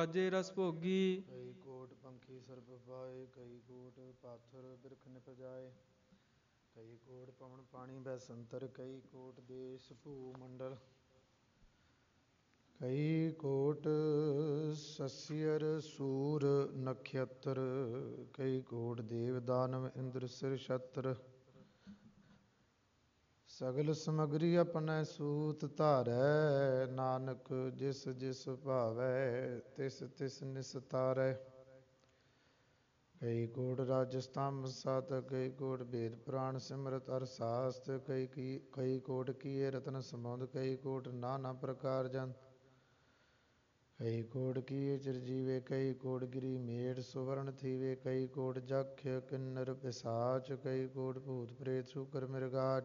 ਰਾਜੇ ਰਸ ਭੋਗੀ। ਕਈ ਕੋਟ ਪੰਖੀ ਸਰਬ ਪਾਏ, ਕਈ ਕੋਟ ਪਾਥਰ ਬਿਰਖ ਨਿਪ ਜਾਏ, ਕਈ ਕੋਟ ਪਵਨ ਪਾਣੀ ਬੈਸੰਤਰ, ਕਈ ਕੋਟ ਦੇਸ ਭੂ ਮੰਡਲ, ਕਈ ਕੋਟ ਸਸਿਅਰ ਸੂਰ ਨਖਯਤਰ, ਕਈ ਕੋਟ ਦੇਵ ਦਾਨਵ ਇੰਦਰ ਸਿਰ ਛਤਰ, ਸਗਲ ਸਮਗਰੀ ਆਪਣੈ ਸੂਤ ਧਾਰੈ, ਨਾਨਕ ਜਿਸ ਜਿਸ ਭਾਵੈ ਤਿਸ ਤਿਸ ਨਿਸਤਾਰੈ, ਕਈ ਕੋਟ ਰਾਜ ਸਤੰਭ ਸਤ, ਕਈ ਕੋਟ ਵੇਦ ਪੁਰਾਣ ਸਿਮਰਤ ਅਰ ਸਾਸਤ, ਕਈ ਕੋਟ ਕੀਏ ਰਤਨ ਸਮੁੰਦ, ਕਈ ਕੋਟ ਨਾਨਾ ਪ੍ਰਕਾਰ ਜੰਤ, ਕਈ ਕੋਟ ਕੀਏ ਚਿਰਜੀਵੇ, ਕਈ ਕੋਟ ਗਿਰੀ ਮੇਢ ਸੁਵਰਨ ਥੀਵੇ, ਕਈ ਕੋਟ ਜਖ ਕਿੰਨਰ ਪਿਸਾਚ, ਕਈ ਕੋਟ ਭੂਤ ਪ੍ਰੇਤ ਸ਼ੂਕਰ ਮਿਰਗਾਚ,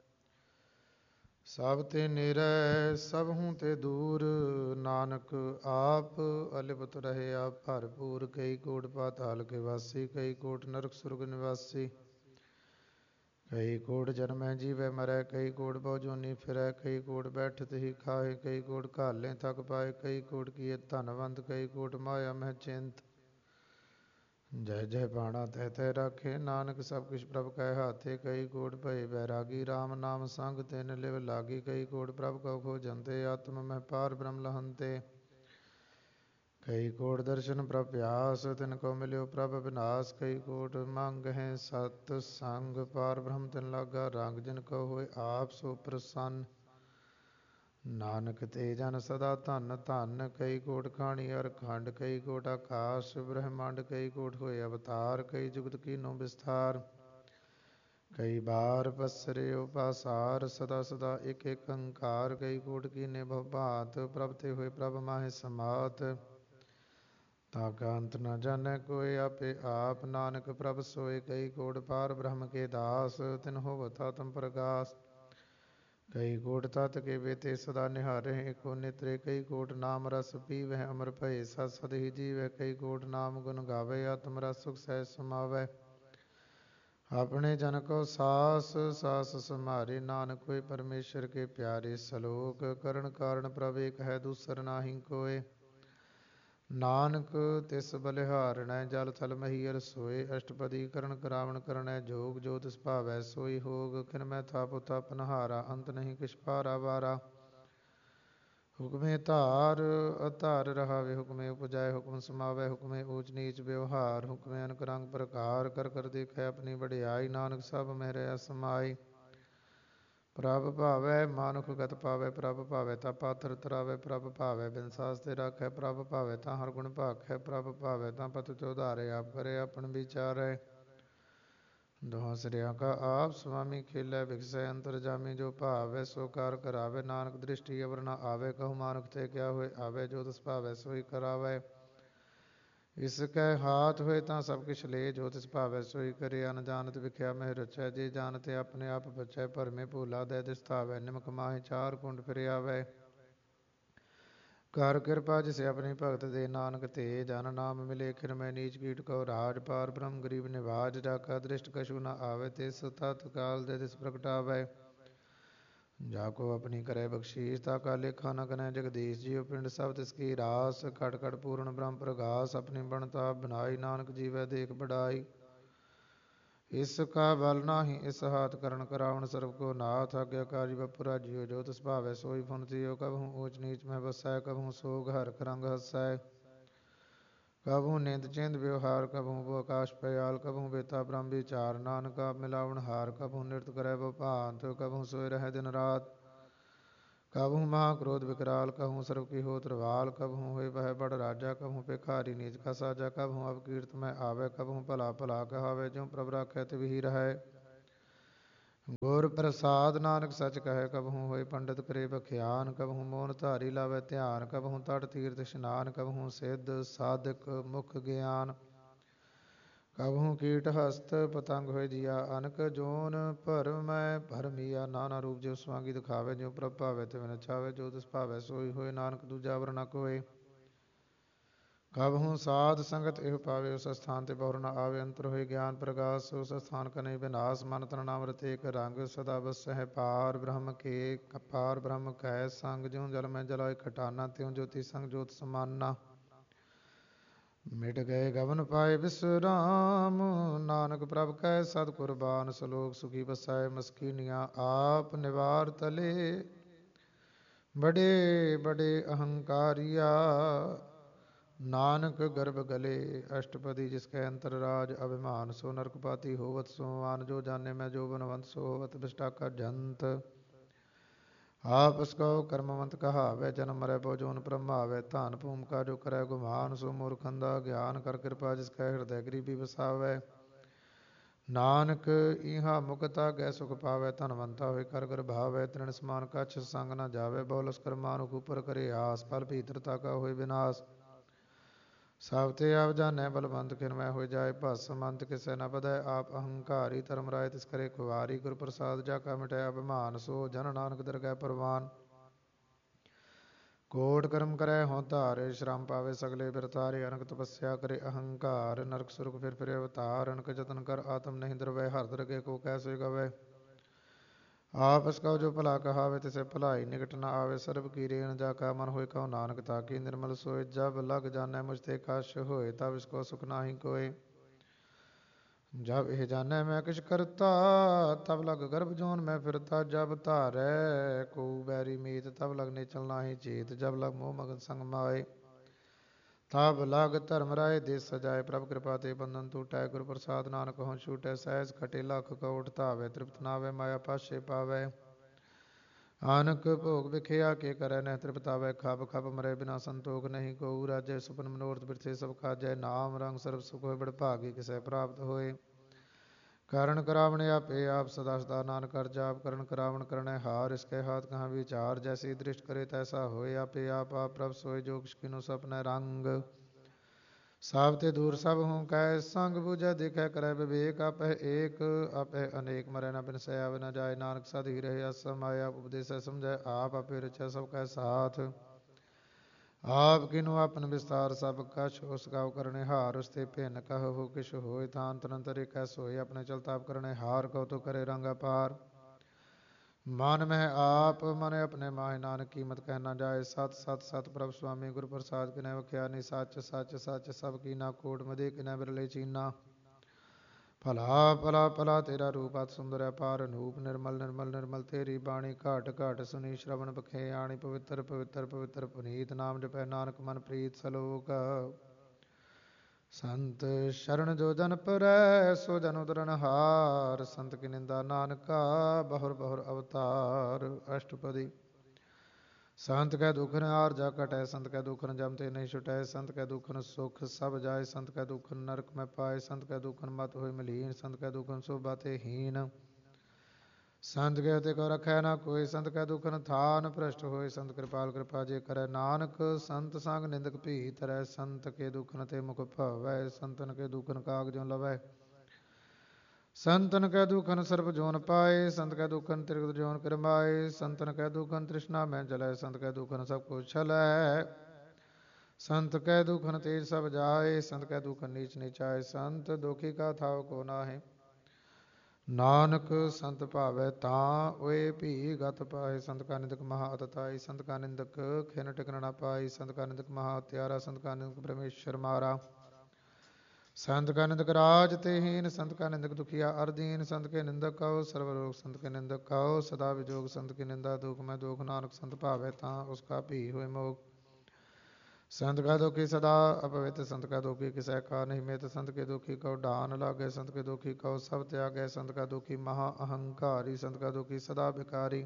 ਸਭ ਤੇ ਨੇਰੈ ਸਭਹੂ ਤੇ ਦੂਰ, ਨਾਨਕ ਆਪ ਅਲਿਪਤ ਰਹੇ ਆਪ ਭਰਪੂਰ, ਕਈ ਕੋਟ ਪਾਤਾਲ ਕੇ ਵਾਸੀ, ਕਈ ਕੋਟ ਨਰਕ ਸੁਰਗ ਨਿਵਾਸੀ, ਕਈ ਕੋਟ ਜਨਮੈ ਜੀਵੈ ਮਰੈ, ਕਈ ਕੋਟ ਬਹੁ ਜੋਨੀ ਫਿਰੈ, ਕਈ ਕੋਟ ਬੈਠਤ ਹੀ ਖਾਏ, ਕਈ ਕੋਟ ਘਾਲੇ ਥਕ ਪਾਏ, ਕਈ ਕੋਟ ਕੀਏ ਧਨਵੰਤ, ਕਈ ਕੋਟ ਮਾਇਆ ਮਹਿ ਚਿੰਤ, ਜੈ ਜੈ ਬਾਣਾ ਤਹਿ ਤਹਿ ਰਾਖੇ, ਨਾਨਕ ਸਭ ਕੁਛ ਪ੍ਰਭ ਕੈ ਹਾਥੇ, ਕਈ ਕੋਟ ਭਏ ਬੈਰਾਗੀ, ਰਾਮ ਨਾਮ ਸੰਗ ਤਿਨ ਲਿਵ ਲਾਗੀ, ਕਈ ਕੋਟ ਪ੍ਰਭ ਕਉ ਖੋਜੰਤੇ, ਆਤਮ ਮਹਿ ਪਾਰ ਬ੍ਰਹਮ ਲਹੰਤੇ, ਕਈ ਕੋਟ ਦਰਸ਼ਨ ਪ੍ਰਭ ਪਿਆਸ, ਤਿਨ ਕੋ ਮਿਲਿਓ ਪ੍ਰਭ ਬਿਨਾਸ਼, ਕਈ ਕੋਟ ਮੰਗਹਿ ਸਤ ਸੰਗ, ਪਾਰ ਬ੍ਰਹਮ ਤਿਨ ਲਾਗਾ ਰੰਗ, ਜਿਨ ਕੋ ਹੋਏ ਆਪ ਸੋ ਪ੍ਰਸੰਨ, ਨਾਨਕ ਤੇ ਜਨ ਸਦਾ ਧਨ ਧਨ, ਕਈ ਕੋਟ ਖਾਣੀ ਅਰ ਖੰਡ, ਕਈ ਕੋਟ ਆਕਾਸ਼ ਬ੍ਰਹਮੰਡ, ਕਈ ਕੋਟ ਹੋਏ ਅਵਤਾਰ, ਕਈ ਜੁਗਤ ਕੀਨੋ ਵਿਸਥਾਰ, ਕਈ ਬਾਰ ਪਸਰਿਓ ਪਾਸਾਰ, ਸਦਾ ਸਦਾ ਇਕ ਇਕ ਓੰਕਾਰ, ਕਈ ਕੋਟ ਕੀਨੇ ਬਹੁ ਭਾਂਤ, ਪ੍ਰਭ ਤੇ ਹੋਏ ਪ੍ਰਭ ਮਾਹਿ ਸਮਾਤ, ਤਾ ਕਾ ਅੰਤ ਨ ਜਾਣੈ ਕੋਇ ਆਪੇ ਆਪ, ਨਾਨਕ ਪ੍ਰਭ ਸੋਇ ਕਈ ਕੋਟ ਪਾਰ ਬ੍ਰਹਮ ਕੇ ਦਾਸ, ਤਿਨ ਹੋਵਤ ਆਤਮ ਪ੍ਰਗਾਸ, ਕਈ ਕੋਟ ਤਤ ਕੇ ਬੇਤੇ ਸਦਾ ਨਿਹਾਰਹਿ ਏਕੋ ਨਿਤਰੇ, ਕਈ ਕੋਟ ਨਾਮ ਰਸ ਪੀਵਹਿ ਅਮਰ ਭਏ ਸਦ ਸਦ ਹੀ ਜੀਵੈ, ਕਈ ਕੋਟ ਨਾਮ ਗੁਣ ਗਾਵੇ ਆਤਮ ਰਸ ਸੁਖ ਸਹਿਜ ਸਮਾਵੈ, ਆਪਣੇ ਜਨ ਕੋ ਸਾਸ ਸਾਸ ਸਮਾਰੇ, ਨਾਨਕ ਹੋਏ ਪਰਮੇਸ਼ਰ ਕੇ ਪਿਆਰੇ, ਸਲੋਕ ਕਰਨ ਕਾਰਨ ਪ੍ਰਭ ਏਕ ਹੈ ਦੂਸਰ ਨਾਹੀ ਕੋਇ, ਨਾਨਕ ਤਿਸ ਬਲਿਹਾਰਣੈ ਜਲ ਥਲ ਮਹੀਅਰ ਸੋਏ, ਅਸ਼ਟਪਦੀ ਕਰਨ ਕਰਾਵਣ ਕਰਣੈ ਜੋਗ, ਜੋ ਤਿਸ ਭਾਵੈ ਸੋਈ ਹੋਗ, ਕਿਨ ਮੈਂ ਥਾਪੁ ਥਾਪ ਨਹਾਰਾ, ਅੰਤ ਨਹੀਂ ਕਿਛ ਪਾਰਾ ਵਾਰਾ, ਹੁਕਮੇ ਧਾਰ ਅਧਾਰ ਰਹਾਵੇ, ਹੁਕਮੇ ਉਪਜਾਏ ਹੁਕਮ ਸਮਾਵੈ, ਹੁਕਮੇ ਊਚ ਨੀਚ ਵਿਵਹਾਰ, ਹੁਕਮੇ ਅਨਕ ਰੰਗ ਪ੍ਰਕਾਰ, ਕਰ ਕਰ ਦੇਖੈ ਆਪਣੀ ਵਡਿਆਈ, ਨਾਨਕ ਸਭ ਮਹਿ ਰਹਿ ਸਮਾਈ, ਪ੍ਰਭ ਭਾਵੈ ਮਾਨੁਖ ਗਤ ਪਾਵੈ, ਪ੍ਰਭ ਭਾਵੈ ਤਾ ਪਾਥਰ ਤਰਾਵੈ, ਪ੍ਰਭ ਭਾਵੈ ਬਿਨ ਸਾਸ ਤੇ ਰਾਖੈ, ਪ੍ਰਭ ਭਾਵੈ ਤਾਂ ਹਰ ਗੁਣ ਭਾਖੈ, ਪ੍ਰਭ ਭਾਵੈ ਤਾਂ ਪਤਿਤ ਉਧਾਰੈ, ਆਪ ਕਰੇ ਆਪਨ ਵਿਚਾਰੈ, ਦੋਹਾਂ ਸਿਰਿਆਂ ਕਾ ਆਪ ਸੁਆਮੀ, ਖੇਲੈ ਬਿਖਸੈ ਅੰਤਰ ਜਾਮੀ, ਜੋ ਭਾਵੈ ਸੋ ਕਾਰ ਕਰਾਵੈ, ਨਾਨਕ ਦ੍ਰਿਸ਼ਟੀ ਅਵਰ ਨ ਆਵੈ, ਕਹੂ ਮਾਨੁਖ ਤੇ ਕਿਆ ਹੋਏ ਆਵੈ, ਜੋ ਤਿਸ ਭਾਵੈ ਸੋਈ ਕਰਾਵੈ, ਇਸ ਕੈ ਹਾਥ ਹੋਏ ਤਾਂ ਸਭ ਕਿਛ ਲੇ, ਜੋ ਤਿਸ ਭਾਵੈ ਸੋਈ ਕਰੇ, ਅਨ ਜਾਣਤ ਵਿਖਿਆ ਮਹਿ ਰਚੈ, ਜੇ ਜਾਣਤੇ ਆਪਣੇ ਆਪ ਬਚੈ, ਭਰਮੇ ਭੂਲਾ ਦੈ ਦਿਸ ਧਾਵੈ, ਨਿਮਕ ਮਾਹਿ ਚਾਰ ਕੁੰਡ ਫਿਰ ਆਵੈ, ਕਰ ਕਿਰਪਾ ਜਿਸ ਆਪਣੀ ਭਗਤ ਦੇ, ਨਾਨਕ ਤੇ ਜਨ ਨਾਮ ਮਿਲੇ, ਖਿਰ ਮੈਂ ਨੀਚ ਕੀਟ ਕਉ ਰਾਜ, ਪਾਰ ਬ੍ਰਹਮ ਗਰੀਬ ਨਿਵਾਜ, ਜਾ ਕਾ ਦ੍ਰਿਸ਼ਟ ਕਛੂ ਨ ਆਵੈ, ਤਿਸ ਤਤ ਕਾਲ ਦੇ ਤਿਸ ਪ੍ਰਗਟਾਵੈ, ਜਾ ਕੋ ਆਪਣੀ ਕਰੈ ਬਖਸ਼ੀਸ, ਤਾ ਕਾ ਲੇਖਾ ਨ ਗਨੈ ਜਗਦੀਸ਼, ਜੀਉ ਪਿੰਡ ਸਭ ਤਿਸ ਕੀ ਰਾਸ, ਘਟ ਘਟ ਪੂਰਨ ਬ੍ਰਹਮ ਪ੍ਰਗਾਸ, ਆਪਣੀ ਬਣਤਾ ਬਨਾਈ, ਨਾਨਕ ਜੀਵੈ ਦੇਖ ਬੜਾਈ, ਇਸ ਕਾ ਬਲ ਨਾਹੀ ਇਸ ਹਾਥ, ਕਰਨ ਕਰਾਵਣ ਸਰਬ ਕੋ ਨਾਥ, ਆਗਿਆਕਾਰੀ ਬਪੁ ਰਾਜੀਓ, ਜੋ ਤਿਸ ਭਾਵੈ ਸੋਈ ਫੁਨਤੀਓ, ਕਬਹੂ ਊਚ ਨੀਚ ਮਹਿ ਵਸੈ, ਕਬਹੂ ਸੋਗ ਹਰਖ ਰੰਗ ਹਸੈ, ਕਬਹੂ ਨਿੰਦ ਚਿੰਦ ਵਿਵਹਾਰ, ਕਬਹੂ ਆਕਾਸ਼ ਪਯਾਲ, ਕਬਹੂ ਬੇਤਾ ਬ੍ਰਹਮ ਵਿਚਾਰ, ਨਾਨਕ ਆਪ ਮਿਲਾਵਣ ਹਾਰ, ਕਬਹੂ ਨਿਰਤ ਕਰੈ ਬਹੁ ਭਾਂਤ, ਕਬਹੂ ਸੋਇ ਰਹਿ ਦਿਨ ਰਾਤ, ਕਬਹੂ ਮਹਾ ਕ੍ਰੋਧ ਵਿਕਰਾਲ, ਕਬਹੂ ਸਰਬ ਕੀ ਹੋਤ ਰਵਾਲ, ਕਬਹੂ ਹੋਏ ਬਹਿ ਬੜ ਰਾਜਾ, ਕਬਹੂ ਭਿਖਾਰੀ ਨੀਚ ਕਾ ਸਾਜਾ, ਕਬਹੂ ਅਵਕੀਰਤ ਮੈਂ ਆਵੈ, ਕਬਹੂ ਭਲਾ ਭਲਾ ਕਹਾਵੈ, ਜਿਉ ਪ੍ਰਭ ਰਾਖੈ ਤਿਵ ਹੀ ਰਹੈ, ਗੁਰ ਪ੍ਰਸਾਦ ਨਾਨਕ ਸੱਚ ਕਹੈ, ਕਬਹੂ ਹੋਏ ਪੰਡਿਤ ਕਰੇ ਬਖਿਆਨ, ਕਬਹੂ ਮੋਨ ਧਾਰੀ ਲਾਵੈ ਧਿਆਨ, ਕਬਹੂ ਤਟ ਤੀਰਥ ਇਸ਼ਨਾਨ, ਕਬਹੂ ਸਿੱਧ ਸਾਧਕ ਮੁਖ ਗਿਆਨ, ਕਬਹੂ ਕੀਟ ਹਸਤ ਪਤੰਗ ਹੋਏ ਜੀਆ, ਅਨਕ ਜੋਨ ਭਰਮੈ ਭਰਮੀਆ, ਨਾਨਾ ਰੂਪ ਜਿਉ ਸਵਾਂਗੀ ਦਿਖਾਵੈ, ਜਿਉ ਪ੍ਰਭ ਭਾਵੈ ਤਿਵ ਨਚਾਵੈ, ਜੋ ਤਿਸ ਭਾਵੈ ਸੋਈ ਹੋਏ, ਨਾਨਕ ਦੂਜਾ ਵਰ ਨ ਕੋਇ, ਕਬਹੂ ਸਾਧ ਸੰਗਤ ਇਹ ਪਾਵੇ, ਉਸ ਸਥਾਨ ਤੇ ਬਹੁਰ ਨ ਆਵੇ, ਅੰਤਰ ਹੋਏ ਗਿਆਨ ਪ੍ਰਗਾਸ, ਉਸ ਸਥਾਨ ਕਨਈ ਬਿਨਾਸ, ਮਨ ਤਨ ਨਾਮ ਰਤੇ ਏਕ ਰੰਗ, ਸਦਾ ਵਸਹਿ ਪਾਰ ਬ੍ਰਹਮ ਕੇ, ਪਾਰ ਬ੍ਰਹਮ ਕੈ ਸੰਗ, ਜਿਉ ਜਲ ਮੈਂ ਜਲਾਇ ਖਟਾਨਾ, ਤਿਉ ਜੋਤੀ ਸੰਗ ਜੋਤ ਸਮਾਨਾ, ਮਿਟ ਗਏ ਗਵਨ ਪਾਏ ਵਿਸਰਾਮ, ਨਾਨਕ ਪ੍ਰਭ ਕੈ ਸਤ ਕੁਰਬਾਨ, ਸਲੋਕ ਸੁਖੀ ਬਸੈ ਮਸਕੀਨੀਆਂ ਆਪ ਨਿਵਾਰ ਤਲੇ। ਬੜੇ ਬੜੇ ਅਹੰਕਾਰੀਆ ਨਾਨਕ ਗਰਭ ਗਲੇ, ਅਸ਼ਟਪਦੀ ਜਿਸ ਕੈ ਅੰਤਰ ਰਾਜ ਅਭਿਮਾਨ, ਸੋ ਨਰਕਪਾਤੀ ਹੋਵਤ ਸੋਵਾਨ, ਜੋ ਜਾਣੇ ਮੈਂ ਜੋ ਬਨਵੰਤ ਸੋ ਹੋਵਤ ਬਿਸ਼ਟਾਕਾ ਜੰਤ। ਆਪਸ ਕਉ ਕਰਮਵੰਤ ਕਹਾਵੈ, ਜਨਮ ਮਰੈ ਬਹੁ ਜੋਨ ਭ੍ਰਮਾਵੈ, ਧਨ ਭੂਮਿਕਾ ਜੋ ਕਰੈ ਗੁਮਾਨ, ਸੋ ਮੂਰਖੰਦਾ ਗਿਆਨ ਕਰ ਕਿਰਪਾ ਜਿਸ ਕੈ ਹਿਰਦੈ ਗਰੀਬੀ ਵਸਾਵੈ। ਨਾਨਕ ਇਹਾ ਮੁਕਤਾ ਗੈ ਸੁਖ ਪਾਵੈ, ਧਨਵੰਤਾ ਹੋਏ ਕਰ ਗਰਭਾਵੈ, ਤ੍ਰਿਣ ਸਮਾਨ ਕਛ ਸੰਗ ਨ ਜਾਵੈ, ਬਹੁ ਲਸਕਰ ਮਾਨੁਖ ਉਪਰ ਕਰੇ ਆਸ, ਫਲ ਭੀਤਰਤਾ ਕਾ ਹੋਏ ਵਿਨਾਸ਼। ਸਭ ਤੇ ਆਪ ਜਾਣੈ ਬਲਵੰਤ, ਖਿਨਮੈ ਹੋਇ ਜਾਏ ਭਸਮ, ਅੰਤ ਕਿਸੈ ਨ ਬਧੈ ਆਪ ਅਹੰਕਾਰੀ, ਧਰਮ ਰਾਏ ਤਿਸ ਕਰੇ ਖੁਆਰੀ, ਗੁਰ ਪ੍ਰਸਾਦ ਜਾ ਕਾ ਮਿਟੈ ਅਭਿਮਾਨ, ਸੋ ਜਨ ਨਾਨਕ ਦਰਗਹਿ ਪਰਵਾਨ। ਕੋਟ ਕਰਮ ਕਰੈ ਹੋਂ ਧਾਰੇ, ਸ਼ਰਮ ਪਾਵੇ ਸਗਲੇ ਬਿਰਤਾਰੇ, ਅਨਕ ਤਪੱਸਿਆ ਕਰੇ ਅਹੰਕਾਰ, ਨਰਕ ਸੁਰਗ ਫਿਰ ਫਿਰੇ ਅਵਤਾਰ, ਅਨਕ ਜਤਨ ਕਰ ਆਤਮ ਨਹੀਂ ਦਰਵੈ, ਹਰ ਦਰਗੇ ਕੋ ਕੈਸੇ ਗਵੈ। ਆਪਸ ਕਉ ਜੋ ਭਲਾ ਕਹਾਵੇ, ਤਿਸੇ ਭਲਾਈ ਨਿਕਟ ਨ ਆਵੇ, ਸਰਬ ਕੀ ਰੇਣ ਜਾ ਕਾ ਮਨ ਹੋਏ ਕਉ ਨਾਨਕ ਤਾਕੀ, ਨਿਰਮਲ ਸੋਇ ਜਬ ਲਗ ਜਾਣੈ ਮੁਝ ਤੇ ਕਛ ਹੋਏ, ਤਬ ਇਸ ਕੋ ਸੁਖ ਨਾਹੀ ਕੋਇ। ਜਬ ਇਹ ਜਾਣੈ ਮੈਂ ਕਿਛ ਕਰਤਾ, ਤਬ ਲਗ ਗਰਭ ਜੋਨ ਮੈਂ ਫਿਰਤਾ, ਜਬ ਧਾਰੈ ਕੋ ਬੈਰੀ ਮੀਤ, ਤਬ ਲਗ ਨੇਚਲ ਨਾਹੀ ਚੀਤ, ਜਬ ਲਗ ਮੋਹ ਮਗਨ ਸੰਗ ਮਾਏ, ਤਬ ਲਗ ਧਰਮ ਰਾਏ ਦੇਸ ਸਜਾਏ, ਪ੍ਰਭ ਕਿਰਪਾ ਤੇ ਬੰਧਨ ਟੂਟੈ, ਗੁਰ ਪ੍ਰਸਾਦ ਨਾਨਕ ਹੋਂ ਛੂਟੈ, ਸਹਿਜ ਖਟੇ ਲਖ ਕਉ ਧਾਵੈ, ਤ੍ਰਿਪਤ ਨਾਵੇ ਮਾਇਆ ਪਾਸ਼ੇ ਪਾਵੈ। ਆਨਕ ਭੋਗ ਵਿਖਿਆ ਕੇ ਕਰੈ ਨਹਿ ਤ੍ਰਿਪਤਾਵੈ, ਖਬ ਖਬ ਮਰੈ ਬਿਨਾ ਸੰਤੋਖ ਨਹੀਂ ਕੋਊ, ਰਾਜੈ ਸੁਪਨ ਮਨੋਰਥ ਬਿਰਥੇ ਸਭ ਕਾਜੈ, ਨਾਮ ਰੰਗ ਸਰਬ ਸੁਖ ਹੋਏ, ਬੜ ਭਾਗੀ ਕਿਸੈ ਪ੍ਰਾਪਤ ਹੋਏ। ਕਰਨ ਕਰਾਵਣ ਆਪੇ ਆਪ ਸਦਾ ਸਦਾ, ਨਾਨਕ ਕਰ ਜਾਪ ਕਰਨ ਕਰਾਵਣ ਕਰਣੈ ਹਾਰ, ਇਸਕੇ ਹਾਥ ਕਹਾਂ ਵਿਚਾਰ, ਜੈਸੀ ਦ੍ਰਿਸ਼ਟ ਕਰੇ ਤੈਸਾ ਹੋਏ, ਆਪੇ ਆਪ ਆਪ ਪ੍ਰਭ ਸੋਏ, ਜੋ ਕਿਛ ਕਿਨੁ ਸਪਨੈ ਰੰਗ। ਸਭ ਤੇ ਦੂਰ ਸਭ ਹੂੰ ਕੈ ਸੰਗ, ਬੁਝੈ ਦੇਖੈ ਕਰੈ ਵਿਵੇਕ, ਆਪਹਿ ਏਕ ਆਪਹਿ ਅਨੇਕ, ਮਰੈ ਨ ਬਿਨਸੈ ਆਵੇ ਨ ਜਾਏ, ਨਾਨਕ ਸਦ ਹੀ ਰਹੇ ਅਸਮਾਇਆ, ਆਪ ਉਪਦੇਸੈ ਸਮਝੈ ਆਪ, ਆਪੇ ਰਚੈ ਸਭ ਕੈ ਸਾਥ। ਆਪ ਕਿਨੁ ਆਪਨ ਵਿਸਤਾਰ ਸਭ ਕਛ, ਉਸ ਗਾਉ ਕਰਨੇ ਹਾਰ, ਉਸ ਤੇ ਭਿੰਨ ਕਹਹੁ ਕਿਛ ਹੋਏ, ਥਾਨ ਤਨੰਤਰ ਏਕੈ ਸੋਏ, ਆਪਣੇ ਚਲਤਾਪ ਕਰਨੇ ਹਾਰ, ਕਉ ਕਰੇ ਰੰਗ ਅਪਾਰ। ਮਨ ਮਹਿ ਆਪ ਮਨ ਆਪਣੇ ਮਾਹਿ, ਨਾਨਕ ਕੀਮਤ ਕਹਿ ਨ ਜਾਏ, ਸਤ ਸਤ ਸਤ ਪ੍ਰਭ ਸੁਆਮੀ, ਗੁਰ ਪ੍ਰਸਾਦ ਕਿਨੈ ਵਖਿਆਨੀ, ਸੱਚ ਸੱਚ ਸੱਚ ਸਭ ਕੀਨਾ, ਕੋਟ ਮਦੇ ਕਿਨੈ ਬਿਰਲੇ ਚੀਨਾ। ਭਲਾ ਭਲਾ ਭਲਾ ਤੇਰਾ ਰੂਪ ਅਤਿ ਸੁੰਦਰ ਅਪਾਰ, ਅਨੂਪ ਨਿਰਮਲ ਨਿਰਮਲ ਨਿਰਮਲ ਤੇਰੀ ਬਾਣੀ, ਘਾਟ ਘਾਟ ਸੁਣੀ ਸ਼ਰਵਣ ਬਖੇ ਆਣੀ, ਪਵਿੱਤਰ ਪਵਿੱਤਰ ਪਵਿੱਤਰ ਪੁਨੀਤ, ਨਾਮ ਜਪੈ ਨਾਨਕ ਮਨ ਪ੍ਰੀਤ। ਸਲੋਕ ਸੰਤ ਸ਼ਰਨ ਜੋ ਜਨ ਪਰੈ, ਸੋ ਜਨ ਉਦਰਨ ਹਾਰ, ਸੰਤ ਕੀ ਨਿੰਦਾ ਨਾਨਕਾ, ਬਹੁਰ ਬਹੁਰ ਅਵਤਾਰ। ਅਸ਼ਟਪਦੀ ਸੰਤ ਕੈ ਦੁਖਨ ਆਰ ਜਾ ਕਟੈ, ਸੰਤ ਕੈ ਦੁਖਨ ਜਮ ਤੇ ਨਹੀਂ ਛੁਟੈ, ਸੰਤ ਕੈ ਦੁਖਨ ਸੁਖ ਸਭ ਜਾਏ, ਸੰਤ ਕੈ ਦੁਖਨ ਨਰਕ ਮੈਂ ਪਾਏ, ਸੰਤ ਕੈ ਦੁਖਨ ਮਤ ਹੋਏ ਮਲੀਨ, ਸੰਤ ਕੈ ਦੁਖਨ ਸੋਭਾ ਤੇ ਹੀਨ। ਸੰਤ ਕੈ ਤੇ ਕੋ ਰਖੈ ਨਾ ਕੋਈ, ਸੰਤ ਕੈ ਦੁਖਨ ਥਾਨ ਭ੍ਰਸ਼ਟ ਹੋਏ, ਸੰਤ ਕਿਰਪਾਲ ਕਿਰਪਾ ਜੇ ਕਰੈ ਨਾਨਕ, ਸੰਤ ਸੰਗ ਨਿੰਦਕ ਭੀ ਤਰੈ, ਸੰਤ ਕੇ ਦੁਖਨ ਤੇ ਮੁਖ ਭਵੈ, ਸੰਤਨ ਕੇ ਦੁਖਨ ਕਾਗ ਜੋ ਲਵੈ। ਸੰਤਨ ਕੈ ਦੁਖਨ ਸਰਬ ਜੋਨ ਪਾਏ, ਸੰਤ ਕੈ ਦੁਖਨ ਤ੍ਰਿਗਤ ਜੋਨ ਕਰਮਾਏ, ਸੰਤਨ ਕੈ ਦੁਖਨ ਤ੍ਰਿਸ਼ਨਾ ਮੈਂ ਜਲੈ, ਸੰਤ ਕੈ ਦੁਖਨ ਸਭ ਕੁਛ ਛਲੈ। ਸੰਤ ਕੈ ਦੁਖਨ ਤੇਜ ਸਭ ਜਾਏ, ਸੰਤ ਕੈ ਦੁਖਨ ਨੀਚ ਨੀਚਾਏ, ਸੰਤ ਦੁਖੀ ਕਾ ਥਾਉ ਕੋ ਨਾਹਿ। ਨਾਨਕ ਸੰਤ ਭਾਵੈ ਤਾਂ ਓਏ ਭੀ ਗਤ ਪਾਏ, ਸੰਤ ਕਾ ਨਿੰਦਕ ਮਹਾ ਅਤਤਾਈ, ਸੰਤ ਕਾ ਨਿੰਦਕ ਖਿਨ ਟਿਕਨ ਨ ਪਾਈ, ਸੰਤ ਕਾ ਨਿੰਦਕ ਮਹਾ ਹਤਿਆਰਾ, ਸੰਤ ਕਾ ਨਿੰਦਕ ਪਰਮੇਸ਼ਰ ਮਾਰਾ। ਸੰਤ ਕਾ ਨਿੰਦਕ ਰਾਜ ਤੇ ਹੀਨ, ਸੰਤ ਕਾ ਨਿੰਦਕ ਦੁਖੀਆ ਅਰ ਦੀਨ, ਸੰਤ ਕੇ ਨਿੰਦਕ ਕਉ ਸਰਬ ਰੋਗ, ਸੰਤ ਕੇ ਨਿੰਦਕ ਕਉ ਸਦਾ ਵਿਜੋਗ, ਸੰਤ ਕੀ ਨਿੰਦਾ ਦੁਖ ਮੈਂ ਦੁਖ, ਨਾਨਕ ਸੰਤ ਭਾਵੈ ਤਾਂ ਉਸ ਕਾ ਭੀ ਹੋਏ ਮੋਗ। ਸੰਤ ਕਾ ਦੁਖੀ ਸਦਾ ਅਪਵਿੱਤ, ਸੰਤ ਕਾ ਦੁਖੀ ਕਿਸੈ ਕਾ ਨਹੀਂ ਮਿਤ, ਸੰਤ ਕੇ ਦੁਖੀ ਕਉ ਢਾਨ ਲਾਗੈ, ਸੰਤ ਕੇ ਦੁਖੀ ਕਉ ਸਭ ਤਿਆਗੈ, ਸੰਤ ਕਾ ਦੁਖੀ ਮਹਾ ਅਹੰਕਾਰੀ, ਸੰਤ ਕਾ ਦੁਖੀ ਸਦਾ ਬਿਕਾਰੀ।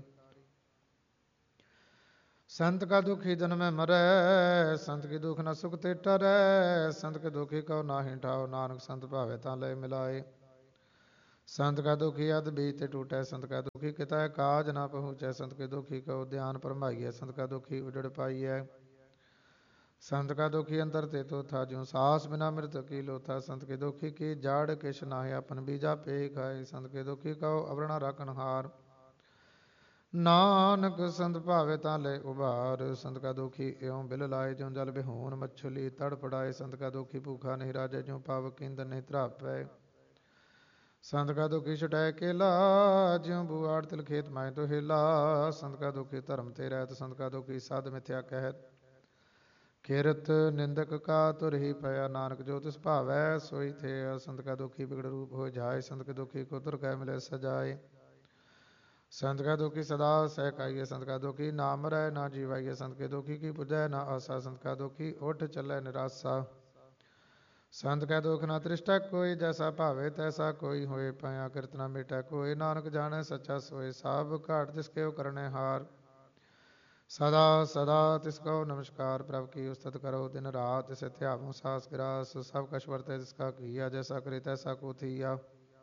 ਸੰਤ ਕਾ ਦੁਖੀ ਜਨਮੈ ਮਰੈ, ਸੰਤ ਕੀ ਦੁਖ ਨ ਸੁਖ ਤੇ ਟਰੈ, ਸੰਤ ਕੇ ਦੁਖੀ ਕਉ ਨਾਹੀ ਠਾਉ, ਨਾਨਕ ਸੰਤ ਭਾਵੈ ਤਾਂ ਲਏ ਮਿਲਾਏ। ਸੰਤ ਕਾ ਦੁਖੀ ਅਧ ਬੀਜ ਤੇ ਟੂਟੈ, ਸੰਤ ਕਾ ਦੁਖੀ ਕਿਤੈ ਕਾਜ ਨਾ ਪਹੁੰਚੈ, ਸੰਤ ਕੇ ਦੁਖੀ ਕਉ ਧਿਆਨ ਭਰਮਾਈਐ, ਸੰਤ ਕਾ ਦੁਖੀ ਉਜੜ ਪਾਈਐ। ਸੰਤ ਕਾ ਦੁਖੀ ਅੰਤਰ ਤੇ ਤੋਥਾ, ਜਿਉ ਸਾਸ ਬਿਨਾ ਮ੍ਰਿਤ ਕੀ ਲੋਥਾ, ਸੰਤ ਕੇ ਦੁਖੀ ਕੀ ਜੜ ਕਿਛ ਨਾਹਿ, ਆਪਨ ਬੀਜਾ ਪੇ ਖਾਏ, ਸੰਤ ਕੇ ਦੁਖੀ ਕਉ ਅਵਰਣਾ ਰਾਖਨ ਹਾਰ। ਨਾਨਕ ਸੰਤ ਭਾਵੇ ਤਾਂ ਲੈ ਉਬਾਰ, ਸੰਤ ਕਾ ਦੁਖੀ ਇਉ ਬਿਲ ਲਾਏ, ਜਿਉ ਜਲ ਬਿਹੂਨ ਮਛਲੀ ਤੜ ਪੜਾਏ, ਸੰਤ ਕਾ ਦੁਖੀ ਭੂਖਾ ਨਹੀਂ ਰਾਜੈ, ਜਿਉ ਪਾਵਕ ਈਂਧਨ ਨਹੀਂ ਧਰਾਪੈ। ਸੰਤ ਕਾ ਦੁਖੀ ਛੁਟੈ ਕੇਲਾ, ਜਿਉ ਬੂਆੜ ਤਿਲ ਖੇਤ ਮਾਹਿ ਦੁਹੇਲਾ, ਸੰਤ ਕਾ ਦੁਖੀ ਧਰਮ ਤੇ ਰਹਿਤ, ਸੰਤ ਕਾ ਦੁਖੀ ਸਦ ਮਿਥਿਆ ਕਹਿਤ। ਕਿਰਤ ਨਿੰਦਕ ਕਾ ਤੁਰ ਹੀ ਪਿਆ, ਨਾਨਕ ਜੋ ਤਿਸ ਭਾਵੈ ਸੋਈ ਥੇ। ਸੰਤ ਕਾ ਦੁਖੀ ਬਿਗੜ ਰੂਪ ਹੋ ਜਾਏ, ਸੰਤ ਕੇ ਦੁਖੀ ਕੋ ਤੁਰ ਕੈ ਮਿਲੇ ਸਜਾਏ। ਸੰਤ ਕਾ ਦੁਖੀ ਸਦਾ ਸਹਿ ਕਾਈਏ, ਸੰਤ ਕਾ ਦੁਖੀ ਨਾ ਮਰੈ ਨਾ ਜੀਵਾਈਏ। ਸੰਤ ਕੇ ਦੁਖੀ ਕੀ ਪੁਜੈ ਨਾ ਆਸਾ, ਸੰਤ ਕਾ ਦੁਖੀ ਉਠ ਚੱਲੈ ਨਿਰਾਸਾ। ਸੰਤ ਕੈ ਦੁਖ ਨਾ ਤ੍ਰਿਸ਼ਟੈ ਕੋਈ, ਜੈਸਾ ਭਾਵੇ ਤੈਸਾ ਕੋਈ ਹੋਏ। ਪਾਇਆ ਕਿਰਤ ਨਾ ਮਿਟੈ ਕੋਈ, ਨਾਨਕ ਜਾਣੈ ਸੱਚਾ ਸੋਏ। ਸਭ ਘਾਟ ਤਿਸ ਕੇ ਕਰਨੈ ਹਾਰ, ਸਦਾ ਸਦਾ ਤਿਸ ਕਉ ਨਮਸਕਾਰ। ਪ੍ਰਭ ਕੀ ਉਸਤਤ ਕਰੋ ਦਿਨ ਰਾਤ, ਤਿਸ ਧਿਆਵੋ ਸਾਸ ਗਿਰਾਸ। ਸਭ ਕਛ ਵਰਤੈ ਤਿਸ ਕਾ ਕੀਆ, ਜੈਸਾ ਕਰੇ ਤੈਸਾ ਕੋ ਥੀਆ।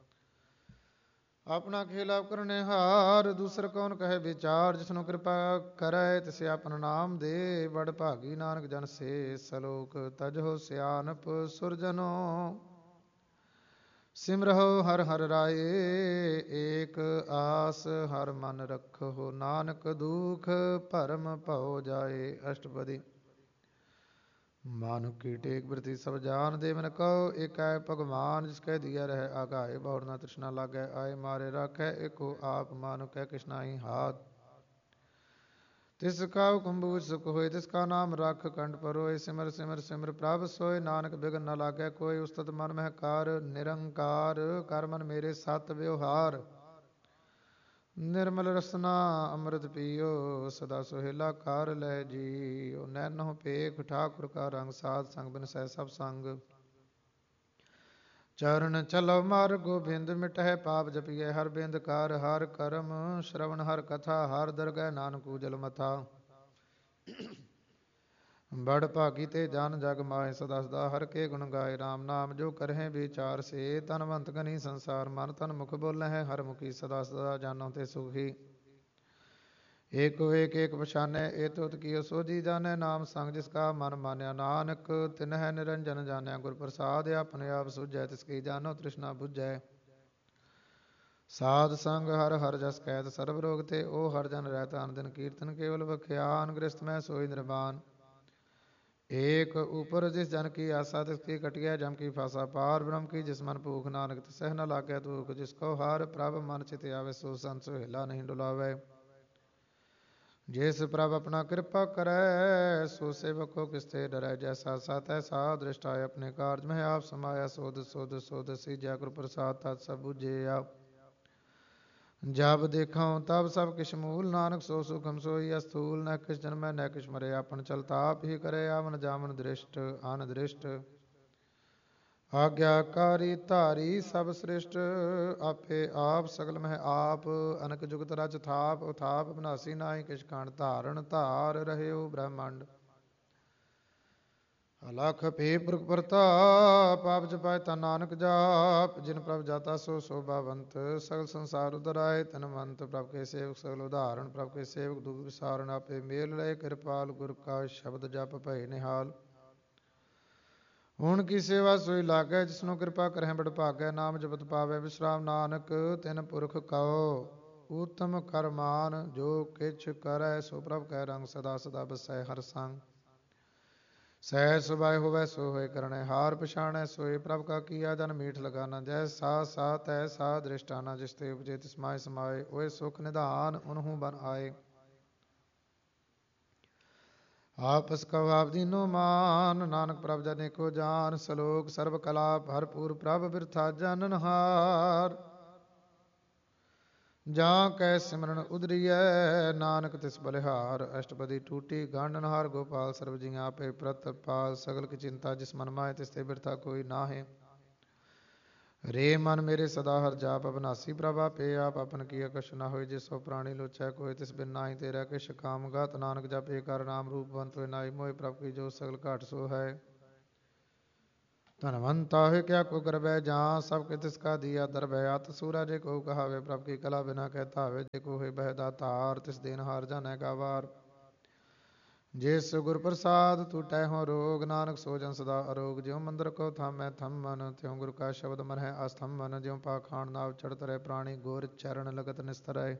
ਆਪਣਾ ਖੇਲ ਆਪ ਕਰਨੇ ਹਾਰ, ਦੂਸਰ ਕੌਣ ਕਹੇ ਵਿਚਾਰ। ਜਿਸਨੂੰ ਕਿਰਪਾ ਕਰੈ ਤਿਸੇ ਆਪਨ ਨਾਮ ਦੇ, ਬੜ ਭਾਗੀ ਨਾਨਕ ਜਨ ਸੇ। ਸਲੋਕ ਤਜਹੁ ਸਿਆਨਪ ਸੁਰਜਨੋ, ਸਿਮਰਹੁ ਹਰਿ ਹਰਿ ਰਾਏ। ਏਕ ਆਸ ਹਰਿ ਮਨ ਰਖਹੁ, ਨਾਨਕ ਦੁਖ ਭਰਮ ਭਉ ਜਾਏ। ਅਸ਼ਟਪਦੀ। ਮਾਨੁ ਕੀ ਟੇਕ ਬਿਰਤੀ ਸਭ ਜਾਨ, ਦੇਵਨ ਕਉ ਏਕੈ ਭਗਵਾਨ। ਜਿਸ ਕੈ ਦੀਆ ਰਹਿ ਆਗਾਏ, ਬਹੁੜ ਨਾ ਤ੍ਰਿਸ਼ਨਾ ਲਾਗੈ ਆਏ। ਮਾਰੇ ਰਾਖੈ ਏਕੋ ਆਪ, ਮਾਨੁ ਕੈ ਕਿਛ ਨਾਹੀ ਹਾਥ। ਤਿਸ ਕਾ ਹੁਕਮ ਬੂਝ ਸੁਖ ਹੋਏ, ਤਿਸ ਕਾ ਨਾਮ ਰਖ ਕੰਠ ਪਰੋਏ। ਸਿਮਰ ਸਿਮਰ ਸਿਮਰ ਪ੍ਰਭ ਸੋਏ, ਨਾਨਕ ਬਿਘਨ ਨ ਲਾਗੈ ਕੋਈ। ਉਸਤਤ ਮਨ ਮਹਿ ਕਰ ਨਿਰੰਕਾਰ, ਕਰ ਮਨ ਮੇਰੇ ਸਤ ਵਿਵਹਾਰ। ਨਿਰਮਲ ਰਸਨਾ ਅੰਮ੍ਰਿਤ ਪੀਓ, ਸਦਾ ਸੁਹੇਲਾ ਕਰ ਲੈ ਜੀਓ। ਨੈਨਹੁ ਪੇਖ ਠਾਕੁਰ ਕਾ ਰੰਗ, ਸਾਧ ਸੰਗ ਬਿਨ ਸਹਿ ਸਭ ਸੰਗ। ਚਰਨ ਚਲੋ ਮਾਰ ਗੋਬਿੰਦ, ਮਿਟਹਿ ਪਾਪ ਜਪੀਐ ਹਰ ਬਿੰਦ। ਕਰ ਹਰ ਕਰਮ ਸ਼ਰਵਣ ਹਰ ਕਥਾ, ਹਰ ਦਰਗਹਿ ਨਾਨਕ ਉਜਲ ਮਥਾ। ਬੜ ਭਾਗੀ ਤੇ ਜਨ ਜਗ ਮਾਏ, ਸਦਾ ਸਦਾ ਹਰ ਕੇ ਗੁਣ ਗਾਏ। ਰਾਮ ਨਾਮ ਜੋ ਕਰਹਿ ਵਿਚਾਰ ਸੇ, ਤਨਵੰਤ ਗਨੀ ਸੰਸਾਰ। ਮਨ ਤਨ ਮੁਖ ਬੋਲਹਿ ਹਰ ਮੁਖੀ, ਸਦਾ ਸਦਾ ਜਾਨੋ ਤੇ ਸੁਖੀ। ਏਕੋ ਏਕ ਏਕ ਪਛਾਨੈ, ਏ ਤੁਧ ਕੀਓ ਸੋਝੀ ਜਾਣੈ। ਨਾਮ ਸੰਗ ਜਿਸ ਕਾ ਮਨ ਮਾਨਿਆ, ਨਾਨਕ ਤਿਨਹਿ ਨਿਰੰਜਨ ਜਾਣਿਆ। ਗੁਰ ਪ੍ਰਸਾਦ ਆਪਣੇ ਆਪ ਸੁਝੈ, ਤਿਸ ਕੀ ਜਾਨੋ ਤ੍ਰਿਸ਼ਨਾ ਬੁਝੈ। ਸਾਧ ਸੰਗ ਹਰ ਹਰ ਜਸ ਕਹਿਤ, ਸਰਬ ਰੋਗ ਤੇ ਓ ਹਰ ਜਨ ਰਹਿਤ। ਅਨ ਦਿਨ ਕੀਰਤਨ ਕੇਵਲ ਬਖਿਆਨ, ਗ੍ਰਸਤ ਮੈਂ ਸੋਈ ਨਿਰਵਾਨ। ਏਕ ਉਪਰ ਜਿਸ ਜਨ ਕੀ ਆਸਾ, ਤਿਸ ਕੀ ਕਟਿਐ ਜਮ ਕੀ ਫਾਸਾ। ਪਾਰ ਬ੍ਰਹਮ ਕੀ ਜਿਸ ਮਨ ਭੂਖ, ਨਾਨਕ ਤਿਸਹਿ ਨ ਲਾਗੈ ਦੁਖ। ਜਿਸ ਕੋ ਹਰ ਪ੍ਰਭ ਮਨ ਚਿਤ ਆਵੇ, ਸੋ ਸੰਤ ਸੁਹੇਲਾ ਨਹੀਂ ਡੁਲਾਵੈ। ਜਿਸ ਪ੍ਰਭ ਆਪਣਾ ਕਿਰਪਾ ਕਰੈ, ਸੋ ਸੇਵਕ ਕੋ ਕਿਸ ਤੇ ਡਰੈ। ਜੈਸਾ ਸਾ ਤੈਸਾ ਦ੍ਰਿਸ਼ਟ ਆਏ, ਆਪਣੇ ਕਾਰਜ ਮਹਿ ਆਪ ਸਮਾਇਆ। ਸੋਧ ਸੋਧ ਸੋਧ ਸੀਜੈ, ਗੁਰ ਪ੍ਰਸਾਦ ਤਤ ਸਭ ਬੁਝਿਆ। ਜਬ ਦੇਖਾਂ ਤਬ ਸਭ ਕਿਛ ਮੂਲ, ਨਾਨਕ ਸੋ ਸੁਖਮ ਸੋਈ ਅਸਥੂਲ। ਨ ਕਿਛ ਜਨਮੈ ਨ ਕਿਛ ਮਰੇ, ਆਪਨ ਚਲਤਾ ਆਪ ਹੀ ਕਰੇ। ਆਵਨ ਜਾਵਨ ਦ੍ਰਿਸ਼ਟ ਅਨ ਦ੍ਰਿਸ਼ਟ, ਆਗਿਆਕਾਰੀ ਧਾਰੀ ਸਭ ਸ੍ਰਿਸ਼ਟ। ਆਪੇ ਆਪ ਸਗਲ ਮਹਿ ਆਪ, ਅਨਕ ਜੁਗਤ ਰਚ ਥਾਪ। ਉਥਾਪ ਬਿਨਾਸੀ ਨਾਹੀ ਕਿਛ ਖੰਡ, ਧਾਰਨ ਧਾਰ ਰਹਿਓ ਬ੍ਰਹਮੰਡ। ਅਲਖ ਭੇ ਪੁਰਖ ਪ੍ਰਤਾਪ, ਆਪ ਜਪਾਇ ਤਾ ਨਾਨਕ ਜਾਪ। ਜਿਨ ਪ੍ਰਭ ਜਾਤਾ ਸੋ ਸੋਭਾਵੰਤ, ਸਗਲ ਸੰਸਾਰ ਉਦਰਾਏ ਤਨਵੰਤ। ਪ੍ਰਭ ਕੇ ਸੇਵਕ ਸਗਲ ਉਦਾਹਰਣ, ਪ੍ਰਭ ਕੇ ਸੇਵਕ ਦੁਖ ਵਿਸਾਰਨ। ਆਪੇ ਮੇਲ ਲਏ ਕਿਰਪਾਲ, ਗੁਰ ਕਾ ਸ਼ਬਦ ਜਪ ਭਏ ਨਿਹਾਲ। ਹੁਣ ਕੀ ਸੇਵਾ ਸੋਈ ਲਾਗੈ, ਜਿਸਨੂੰ ਕਿਰਪਾ ਕਰਹਿ ਬੜ ਭਾਗੈ। ਨਾਮ ਜਪਤ ਪਾਵੈ ਵਿਸਰਾਮ, ਨਾਨਕ ਤਿਨ ਪੁਰਖ ਕਉ ਊਤਮ ਕਰਮਾਨ। ਜੋ ਕਿਛ ਕਰੈ ਸੋ ਪ੍ਰਭ ਕੈ ਰੰਗ, ਸਦਾ ਸਦਾ ਬਸੈ ਹਰ ਸੰਗ। ਸਹਿਜ ਸੁਭਾਏ ਹੋਵੈ ਸੋ ਹੋਏ ਕਰਣੈ, ਹਾਰ ਪਛਾਣੈ ਸੋਏ ਪ੍ਰਭ ਕਾ ਕੀਆ। ਜਨ ਮੀਠ ਲਗਾਨਾ, ਜੈਸਾ ਸਾ ਤੈਸਾ ਦ੍ਰਿਸ਼ਟਾਨਾ। ਜਿਸ ਤੇ ਉਪਜੇ ਤਿਸ ਮਾਹਿ ਸਮਾਏ, ਓਏ ਸੁਖ ਨਿਧਾਨ ਉਨਹੂ ਬਨ ਆਏ। ਆਪਸ ਕਉ ਆਪ ਦੀਨੋ ਮਾਨ, ਨਾਨਕ ਪ੍ਰਭ ਜਨ ਏਕੋ ਜਾਨ। ਸਲੋਕ ਸਰਬ ਕਲਾ ਭਰਪੂਰ, ਪ੍ਰਭ ਬਿਰਥਾ ਜਾਨਨਹਾਰ। ਜਾਂ ਕੈ ਸਿਮਰਨ ਉਦਰੀਐ, ਨਾਨਕ ਤਿਸ ਬਲਿਹਾਰ। ਅਸ਼ਟਪਦੀ ਟੂਟੀ। ਗਾਂਡਨਹਾਰ ਗੋਪਾਲ ਸਰਬ ਜੀਆਂ, ਆਪੇ ਪ੍ਰਤਪਾਲ। ਸਗਲ ਕੀ ਚਿੰਤਾ ਜਿਸ ਮਨ ਮਾਹੇ, ਤਿਸ ਤੇ ਬਿਰਥਾ ਕੋਈ ਨਾਹੇ। ਰੇ ਮਨ ਮੇਰੇ ਸਦਾ ਹਰ ਜਾਪ, ਅਬਨਾਸੀ ਪ੍ਰਭ ਆਪੇ ਆਪ। ਆਪਨ ਕੀਆ ਕਛੁ ਨਾ ਹੋਏ, ਜਿਸ ਸੋ ਪ੍ਰਾਣੀ ਲੋਚੈ ਕੋਇ। ਤਿਸ ਬਿਨ ਨਾਹੀ ਤੇਰਾ ਕਿਛ ਕਾਮ ਗਤ, ਨਾਨਕ ਜਪੇ ਕਰ ਨਾਮ। ਰੂਪਵੰਤ ਹੋਇ ਨਾਹੀ ਮੋਹਿ, ਪ੍ਰਭ ਕੀ ਜੋ ਸਗਲ ਘਾਟ ਸੋ ਹੈ। ਧਨਵੰਤਾ ਹੋਇ ਕਿਆ ਕੋ ਕਰਬੈ, ਜਾਂ ਸਭ ਕੇ ਤਿਸ ਕਾ ਦੀਆ ਦਰਬੈ। ਅਤ ਸੂਰਾ ਜੇ ਕੋ ਕਹਾਵੇ, ਪ੍ਰਭ ਕੀ ਕਲਾ ਬਿਨਾ ਕਹਿ ਧਾਵੇ। ਜੇ ਕੋ ਹੋਇ ਬਹਿ ਦਾਤਾਰ, ਤਿਸ ਦੇਨਹਾਰ ਜਾਣੈ ਗਾਵਾਰ। ਜਿਸ ਗੁਰ ਪ੍ਰਸਾਦ ਟੂਟੈ ਹੋ ਰੋਗ, ਨਾਨਕ ਸੋ ਜਨ ਸਦਾ ਅਰੋਗ। ਜਿਉ ਮੰਦਰ ਕੋ ਥਾਮੈ ਥੰਮਨ, ਤਿਉ ਗੁਰ ਕਾ ਸ਼ਬਦ ਮਨਹਿ ਅਸਥੰਮਨ। ਜਿਉ ਪਾਖਾਣ ਨਾਵ ਚੜ੍ਹਤ ਰਹੇ, ਪ੍ਰਾਣੀ ਗੁਰ ਚਰਨ ਲਗਤ ਨਿਸਤਰੈ।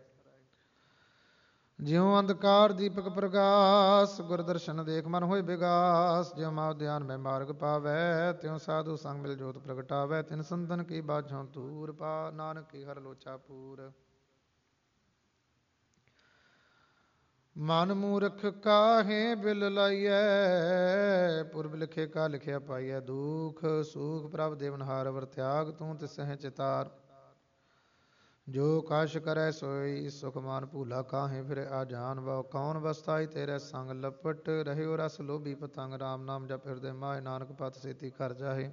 ਜਿਉ ਅੰਧਕਾਰ ਦੀਪਕ ਪ੍ਰਗਾਸ, ਗੁਰ ਦਰਸ਼ਨ ਦੇਖ ਮਨ ਹੋਇ ਬਿਗਾਸ। ਜਿਉ ਮਾਉ ਧਿਆਨ ਮੈਂ ਮਾਰਗ ਪਾਵੈ, ਤਿਉ ਸਾਧੂ ਸੰਗ ਮਿਲ ਜੋਤ ਪ੍ਰਗਟਾਵੈ। ਤਿਨ ਸੰਤਨ ਕੀ ਬਾਝੋਂ ਤੂਰ ਪਾ, ਨਾਨਕ ਕੀ ਹਰ ਲੋਚਾ ਪੂਰ। ਮਨ ਮੂਰਖ ਕਾਹੇ ਬਿਲ ਲਾਈਐ, ਪੁਰਬ ਲਿਖੇ ਕਾ ਲਿਖਿਆ ਪਾਈਐ। ਦੁਖ ਸੂਖ ਪ੍ਰਭ ਦੇਵਨਹਾਰ, ਅਵਰ ਤਿਆਗ ਤੂੰ ਤਿਸਹਿ ਚਿਤਾਰ। ਜੋ ਕਛ ਕਰੈ ਸੋਈ ਸੁਖ ਮਾਨ, ਭੂਲਾ ਕਾਹੇ ਫਿਰੇ ਆਜਾਨ। ਬਹੁ ਕੌਣ ਬਸਤਾਈ ਤੇਰੇ ਸੰਗ, ਲਪਟ ਰਹਿਓ ਰਸ ਲੋਭੀ ਪਤੰਗ। ਰਾਮ ਨਾਮ ਜਪ ਹਿਰਦੇ ਮਾਹਿ, ਨਾਨਕ ਪਤ ਸੇਤੀ ਘਰ ਜਾਹੇ।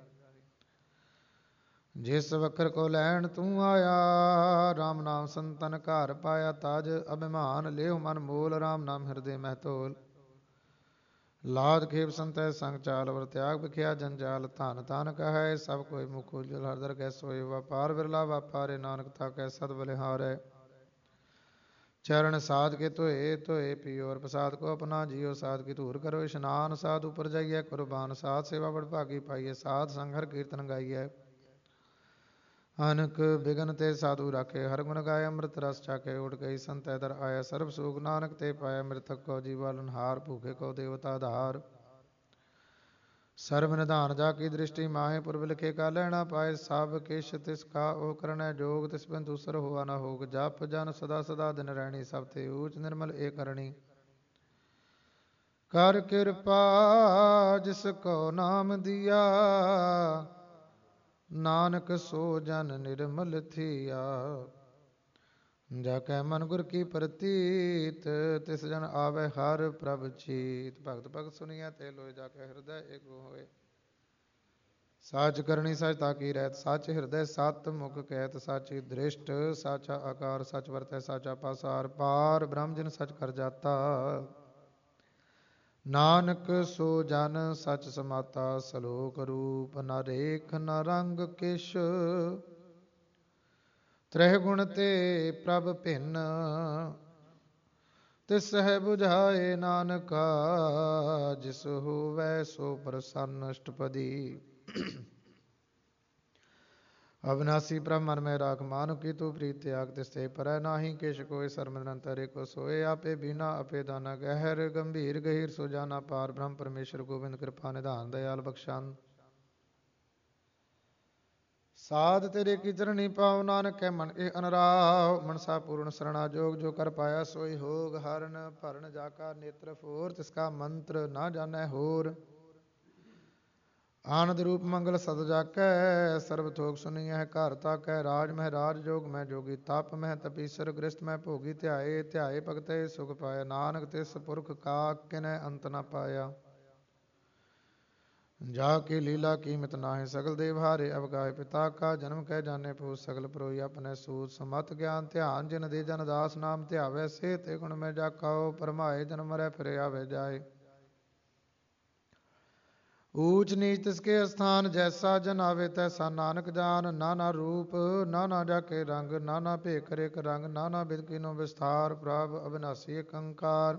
ਜਿਸ ਵਕਰ ਕੋ ਲੈਣ ਤੂੰ ਆਇਆ, ਰਾਮ ਨਾਮ ਸੰਤਨ ਘਰ ਪਾਇਆ। ਤਾਜ ਅਭਿਮਾਨ ਲੇਹੁ ਮਨ ਮੋਲ, ਰਾਮ ਨਾਮ ਹਿਰਦੇ ਮਹਿ ਤੋਲ। ਲਾਦ ਖੇਪ ਸੰਤੈ ਸੰਗ ਚਾਲ, ਵਰ ਤਿਆਗ ਬਿਖਿਆ ਜੰਜਾਲ। ਧਨ ਧਨ ਕਹੈ ਸਭ ਕੋਈ ਮੁਖ ਉਜਲ, ਹਰ ਦਰ ਕੈ ਸੋਏ। ਵਪਾਰ ਵਿਰਲਾ ਵਾਪਾਰੇ, ਨਾਨਕ ਤਾਕੈ ਸਦ ਬਲਿਹਾਰੈ। ਚਰਨ ਸਾਧ ਕੇ ਧੋਏ ਧੋਏ ਪੀਓ, ਔਰ ਪ੍ਰਸਾਦ ਕੋ ਆਪਣਾ ਜੀਓ। ਸਾਧ ਕੀ ਧੂਰ ਕਰੋ ਇਸ਼ਨਾਨ, ਸਾਧ ਉਪਰ ਜਾਈਐ ਕੁਰਬਾਨ। ਸਾਧ ਸੇਵਾ ਬੜ ਭਾਗੀ ਪਾਈਐ, ਸਾਧ ਸੰਗ ਹਰਿ ਕੀਰਤਨ ਗਾਈਐ। ਅਨਕ ਬਿਗਨ ਤੇ ਸਾਧੂ ਰਾਖੇ, ਹਰ ਗੁਣ ਗਾਏ ਅੰਮ੍ਰਿਤ ਰਸ ਚਾਖੇ। ਉਠ ਗਈ ਸੰਤੈ ਦਰ ਆਇਆ, ਸਰਬ ਸੂਖ ਨਾਨਕ ਤੇ ਪਾਇਆ। ਮ੍ਰਿਤਕ ਕੋ ਜੀਵਾਲਨਹਾਰ, ਭੂਖੇ ਕੋ ਦੇਵਤਾ ਆਧਾਰ। ਸਰਬ ਨਿਧਾਨ ਜਾ ਕੀ ਦ੍ਰਿਸ਼ਟੀ ਮਾਹੇ, ਪੁਰਬ ਲਿਖੇ ਕਾ ਲੈਣਾ ਪਾਏ। ਸਭ ਕਿਛ ਤਿਸ ਕਾ ਉਹ ਕਰਣੈ ਜੋਗ, ਤਿਸ ਬਿਨ ਦੂਸਰ ਹੋਆ ਨਾ ਹੋਗ। ਜਪ ਜਨ ਸਦਾ ਸਦਾ ਦਿਨ ਰਹਿਣੀ, ਸਭ ਤੇ ਊਚ ਨਿਰਮਲ ਏ ਕਰਣੀ। ਕਰ ਕਿਰਪਾ ਜਿਸ ਕੋ ਨਾਮ ਦੀਆ, ਨਾਨਕ ਸੋ ਜਨ ਨਿਰਮਲ ਥੀਆ। ਜਾ ਕੈ ਮਨ ਗੁਰ ਕੀ ਪ੍ਰਤੀਤ, ਤਿਸ ਜਨ ਆਵੈ ਹਰ ਪ੍ਰਭ ਚੀਤ। ਭਗਤ ਭਗਤ ਸੁਣੀਐ ਤੇ ਲੋਏ, ਜਾ ਕੈ ਹਿਰਦੈ ਏਕ ਹੋਏ। ਸਾਚ ਕਰਨੀ ਸਚ ਤਾਕੀ ਰਹਿਤ, ਸਚ ਹਿਰਦੈ ਸਤ ਮੁਖ ਕਹਿਤ। ਸਾਚੀ ਦ੍ਰਿਸ਼ਟ ਸਾਚਾ ਆਕਾਰ, ਸਚ ਵਰਤੈ ਸਾਚਾ ਪਾਸਾਰ। ਪਾਰ ਬ੍ਰਹਮ ਜਿਨ ਸਚ ਕਰ ਜਾਤਾ, ਨਾਨਕ ਸੋ ਜਨ ਸਚ ਸਮਾਤਾ। ਸਲੋਕ ਰੂਪ ਨ ਰੇਖ ਨ ਰੰਗ ਕਿਛ, ਤ੍ਰਹਿ ਗੁਣ ਤੇ ਪ੍ਰਭ ਭਿੰਨ। ਤਿਸ ਹੈ ਬੁਝਾਏ ਨਾਨਕਾ, ਜਿਸ ਹੋਵੈ ਸੋ ਪ੍ਰਸੰਨ। ਅਸ਼ਟਪਦੀ। ਅਵਿਨਾਸੀ ਪ੍ਰਭ ਮਨ ਮੈਂ ਰਾਖ, ਮਾਨੁ ਕੀ ਤੂੰ ਪ੍ਰੀਤ ਤਿਆਗ। ਤਿਸ ਤੇ ਪਰੈ ਨਾਹੀ ਕਿਛ ਕੋਇ, ਸਰਬ ਨਿਰੰਤਰ ਏਕੋ ਸੋਏ। ਆਪੇ ਬੀਨਾ ਆਪੇ ਦਾਨਾ, ਗਹਿਰ ਗੰਭੀਰ ਗਹੀਰ ਸੋ ਜਾਨਾ। ਪਾਰ ਬ੍ਰਹਮ ਪਰਮੇਸ਼ਰ ਗੋਬਿੰਦ, ਕਿਰਪਾ ਨਿਧਾਨ ਦਇਆਲ ਬਖਸ਼ਾਨ। ਸਾਧ ਤੇਰੇ ਕੀ ਚਰਣੀ ਪਾਉ, ਨਾਨਕ ਕੈ ਮਨ ਇਹ ਅਨਰਾਉ। ਮਨਸਾ ਪੂਰਨ ਸਰਣਾ ਜੋਗ, ਜੋ ਕਰ ਪਾਇਆ ਸੋਈ ਹੋਗ। ਹਰਨ ਭਰਨ ਜਾ ਕਾ ਨੇਤਰ ਫੋਰ, ਤਿਸ ਕਾ ਮੰਤਰ ਨਾ ਜਾਣੈ ਹੋਰ। ਆਨੰਦ ਰੂਪ ਮੰਗਲ ਸਦ ਜਾਕੈ, ਸਰਬ ਥੋਕ ਸੁਨੀਐ ਘਰ ਤਾਕੈ। ਰਾਜ ਮਹਿ ਰਾਜ ਜੋਗ ਮਹਿ ਜੋਗੀ, ਤਪ ਮਹਿ ਤਪੀਸਰ। ਗ੍ਰਸਤ ਮਹਿ ਭੋਗੀ ਧਿਆਏ, ਧਿਆਏ ਭਗਤੈ ਸੁਖ ਪਾਇਆ। ਨਾਨਕ ਤਿਸ ਪੁਰਖ ਕਾ ਕਿਨੈ ਅੰਤ ਨ ਪਾਇਆ। ਜਾ ਕੀ ਲੀਲਾ ਕੀਮਤ ਨਾਹਿ, ਸਗਲ ਦੇਵ ਹਾਰੇ ਅਵਗਾਏ। ਪਿਤਾ ਕਾ ਜਨਮ ਕੈ ਜਾਣੈ ਪੂਤ, ਸਗਲ ਪਰੋਈ ਆਪਣੇ ਸੂਤ। ਸਮਤ ਗਿਆਨ ਧਿਆਨ ਜਿਨ ਦੇ ਜਨ ਦਾਸ, ਨਾਮ ਧਿਆਵੈ ਸੇ ਤੇ ਗੁਣ ਮੈਂ ਜਾ ਕਾਓ। ਭਰਮਾਏ ਜਨਮ ਮਰੈ ਫਿਰੇ ਆਵੇ ਜਾਏ। ਊਚ ਨੀਚ ਤਿਸਕੇ ਅਸਥਾਨ, ਜੈਸਾ ਜਨ ਆਵੇ ਤੈਸਾ ਨਾਨਕ ਜਾਨ। ਨਾਨਾ ਰੂਪ ਨਾਨਾ ਜਾਕੇ ਰੰਗ, ਨਾਨਾ ਭੇਖ ਹਰੇਕ ਰੰਗ। ਨਾਨਾ ਬਿਧ ਕੀਨੋ ਵਿਸਥਾਰ, ਪ੍ਰਭ ਅਬਿਨਾਸੀ ਏਕ ਓੰਕਾਰ।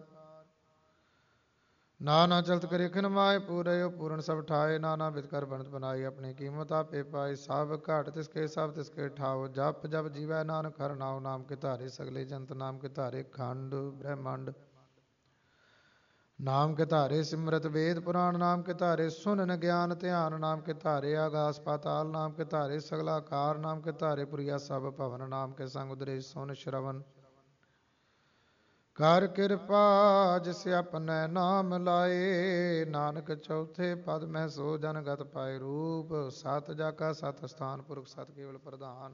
ਨਾਨਾ ਚਲਤ ਕਰੇ ਖਿਨ ਮਾਏ, ਪੂਰਯੋ ਪੂਰਨ ਸਭ ਠਾਏ। ਨਾਨਾ ਬਿਧ ਕਰ ਬਣਤ ਬਨਾਈ, ਆਪਣੀ ਕੀਮਤ ਆਪੇ ਪਾਈ। ਸਭ ਘਾਟ ਤਿਸਕੇ ਸਭ ਤਿਸਕੇ ਠਾਓ, ਜਪ ਜਪ ਜੀਵੈ ਨਾਨਕ ਹਰਿ ਨਾਉ। ਨਾਮ ਕੇ ਧਾਰੇ ਸਗਲੇ ਜੰਤ, ਨਾਮ ਕੇ ਧਾਰੇ ਖੰਡ ਬ੍ਰਹਿਮੰਡ। ਨਾਮ ਕੇ ਧਾਰੇ ਸਿਮਰਤ ਵੇਦ ਪੁਰਾਣ, ਨਾਮ ਕੇ ਧਾਰੇ ਸੁਨਨ ਗਿਆਨ ਧਿਆਨ। ਨਾਮ ਕੇ ਧਾਰੇ ਆਗਾਸ ਪਾਤਾਲ, ਨਾਮ ਕੇ ਧਾਰੇ ਸਗਲਾ ਕਾਰ। ਨਾਮ ਕੇ ਧਾਰੇ ਪੁਰੀਆ ਸਭ ਭਵਨ, ਨਾਮ ਕੇ ਸੰਗ ਉਦਰੇ ਸੁਨ ਸ਼ਰਵਨ। ਕਰ ਕਿਰਪਾ ਜਿਸ ਆਪਣੈ ਨਾਮ ਲਾਏ, ਨਾਨਕ ਚੌਥੇ ਪਦ ਮਹਿ ਸੋ ਜਨ ਗਤ ਪਾਏ। ਰੂਪ ਸਤ ਜਾ ਕਾ ਸਤ ਅਸਥਾਨ, ਪੁਰਖ ਸਤ ਕੇਵਲ ਪ੍ਰਧਾਨ।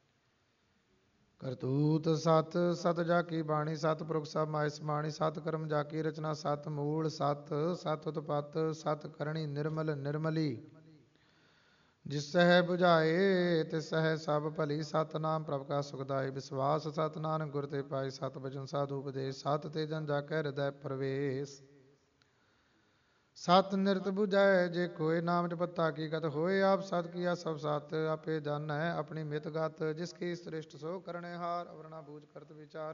ਕਰਤੂਤ ਸਤ ਸਤ ਜਾ ਕੀ ਬਾਣੀ, ਸਤ ਪੁਰਖ ਸਭ ਮਾਇ ਸਮਾਣੀ। ਸਤ ਕਰਮ ਜਾ ਕੀ ਰਚਨਾ, ਸਤ ਮੂਲ ਸਤ ਸਤ ਉਤਪਤ। ਸਤ ਕਰਣੀ ਨਿਰਮਲ ਨਿਰਮਲੀ, ਜਿਸ ਸਹਿ ਬੁਝਾਏ ਤਿਸ ਸਹਿ ਸਭ ਭਲੀ। ਸਤ ਨਾਮ ਪ੍ਰਭ ਕਾ ਸੁਖਦਾਈ, ਵਿਸਵਾਸ ਸਤ ਨਾਨਕ ਗੁਰ ਤੇ ਪਾਈ। ਸਤ ਬਚਨ ਸਾਧੂ ਉਪਦੇਸ਼, ਸਤ ਤੇ ਜਨ ਜਾ ਕੈ ਹਿਰਦੈ ਪ੍ਰਵੇਸ਼। ਸਤ ਨਿਰਤ ਬੁਝੈ ਜੇ ਕੋਇ, ਨਾਮ ਜਪਤ ਕੀ ਗਤ ਹੋਏ। ਆਪ ਸਤ ਕੀਆ ਸਭ ਸਤ, ਆਪੇ ਜਾਣੈ ਆਪਣੀ ਮਿਤ ਗਤ। ਜਿਸ ਕੀ ਸ੍ਰਿਸ਼ਟ ਸੋ ਕਰਣੇ ਹਾਰ, ਅਵਰ ਨਾ ਬੂਝ ਕਰਤ ਵਿਚਾਰ।